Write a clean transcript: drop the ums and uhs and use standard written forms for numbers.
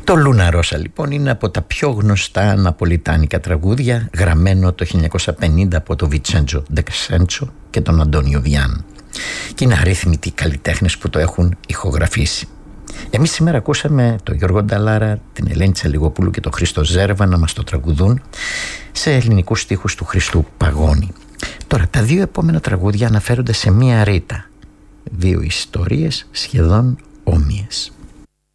Το Λούνα Ρώσα λοιπόν είναι από τα πιο γνωστά ναπολιτάνικα τραγούδια, γραμμένο το 1950 από τον Βιτσέντζο Ντε Κρεσέντσο και τον Αντώνιο Βιάν, και είναι αρρύθμιτοι καλλιτέχνες που το έχουν ηχογραφήσει. Εμείς σήμερα ακούσαμε τον Γιώργο Νταλάρα, την Ελένη Τσαλιγοπούλου και τον Χρήστο Ζέρβα να μας το τραγουδούν σε ελληνικούς στίχους του Χριστού Παγώνη. Τώρα τα δύο επόμενα τραγούδια αναφέρονται σε μία ρήτα, δύο ιστορίες σχεδόν όμοιες.